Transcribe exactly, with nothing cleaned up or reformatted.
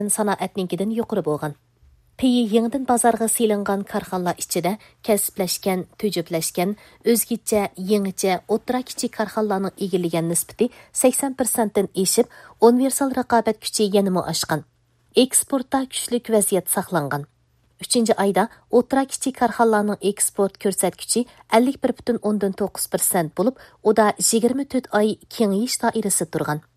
sanoatninkidan yuqori bo'lgan. Peyi yenidən bazarga selingan karxanalar içində kəsbləşkən, tücübləşkən, özgəçə, yeniçə, o'rta kiçik karxanalarning egillagan nisbati sakson prosentdan eşib, universal raqobat kuchi yanada oshgan. Eksportda kuchlik vaziyat saqlangan. uchinchi oyda o'rta kichik karxanalarning eksport ko'rsatkichi ellik bir butun o'ndan to'qqiz prosent bo'lib, uda yigirma to'rt oy kengayish doirasida turgan.